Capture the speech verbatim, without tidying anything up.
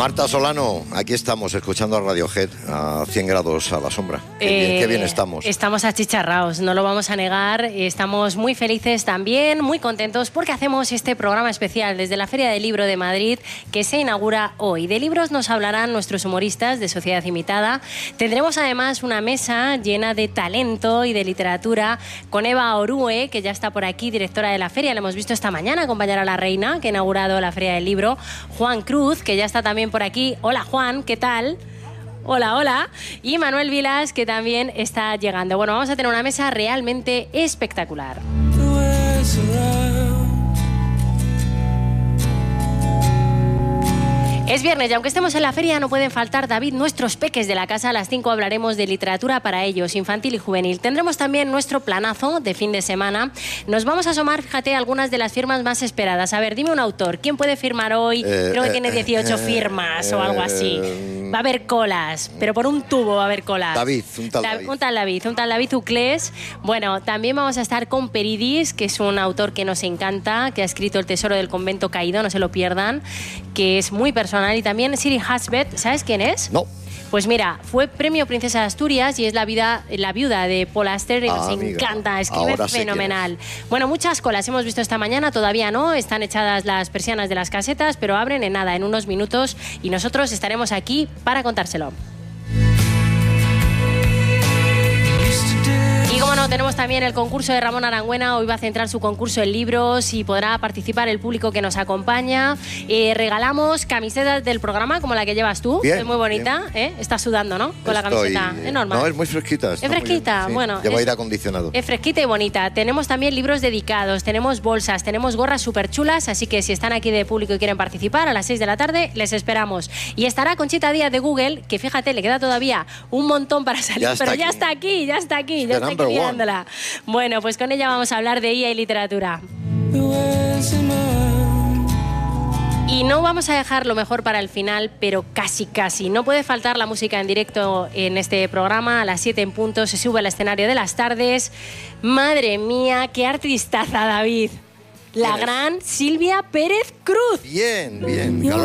Marta Solano, aquí estamos escuchando a Radiohead a cien grados a la sombra. Qué, eh, bien, qué bien estamos. Estamos achicharrados, no lo vamos a negar. Estamos muy felices también, muy contentos porque hacemos este programa especial desde la Feria del Libro de Madrid que se inaugura hoy. De libros nos hablarán nuestros humoristas de Sociedad Imitada. Tendremos además una mesa llena de talento y de literatura con Eva Orue, que ya está por aquí, directora de la feria. La hemos visto esta mañana acompañar a la reina que ha inaugurado la Feria del Libro. Juan Cruz, que ya está también por aquí. Hola Juan, ¿qué tal? Hola, hola. Y Manuel Vilas, que también está llegando. Bueno, vamos a tener una mesa realmente espectacular. Es viernes y aunque estemos en la feria no pueden faltar, David, nuestros peques de la casa. A las cinco hablaremos de literatura para ellos, infantil y juvenil. Tendremos también nuestro planazo de fin de semana. Nos vamos a asomar, fíjate, algunas de las firmas más esperadas. A ver, dime un autor. ¿Quién puede firmar hoy? Eh, Creo que eh, tiene dieciocho eh, firmas eh, o algo así. Eh, va a haber colas, pero por un tubo va a haber colas. David, un tal David. Un tal David, un tal David Uclés. Bueno, también vamos a estar con Peridis, que es un autor que nos encanta, que ha escrito El tesoro del convento caído, no se lo pierdan, que es muy personal. Y también Siri Hashbet, ¿sabes quién es? No. Pues mira, fue premio Princesa de Asturias y es la, vida, la viuda de Paul Auster y ah, nos amiga. encanta, escribe Ahora fenomenal. Bueno, muchas colas hemos visto esta mañana, todavía no, están echadas las persianas de las casetas, pero abren en nada, en unos minutos, y nosotros estaremos aquí para contárselo. Y como no, tenemos también el concurso de Ramón Arangüena. Hoy va a centrar su concurso en libros y podrá participar el público que nos acompaña. Eh, regalamos camisetas del programa, como la que llevas tú. Bien, es muy bonita, ¿eh? Estás sudando, ¿no? Con Estoy... la camiseta. Es normal. No, es muy fresquita. Es fresquita, sí. bueno. Lleva es, aire acondicionado. Es fresquita y bonita. Tenemos también libros dedicados, tenemos bolsas, tenemos gorras súper chulas, así que si están aquí de público y quieren participar, a las seis de la tarde les esperamos. Y estará Conchita Díaz de Google, que fíjate, le queda todavía un montón para salir, ya pero ya está aquí, ya está aquí, ya está aquí mirándola. Bueno, pues con ella vamos a hablar de I A y literatura. Y no vamos a dejar lo mejor para el final, pero casi casi. No puede faltar la música en directo en este programa. A las siete en punto se sube al escenario de las tardes. Madre mía, qué artistaza, David. La gran Silvia Pérez Cruz. Bien, bien.